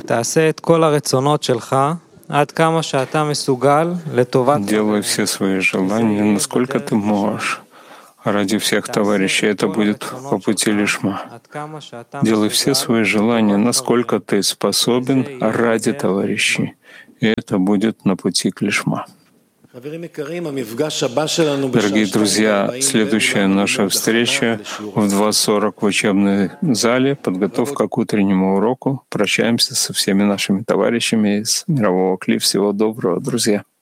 תעשה את כל הרצונות שלך עד כמה שאתה מסוגל לטובת... Делай все свои желания, насколько ты можешь. Ради всех товарищей это будет по пути лишма. Делай все свои желания, насколько ты способен ради товарищей. И это будет на пути к лишма. Дорогие друзья, следующая наша встреча в 2:40 в учебном зале, подготовка к утреннему уроку. Прощаемся со всеми нашими товарищами из мирового КЛИ. Всего доброго, друзья.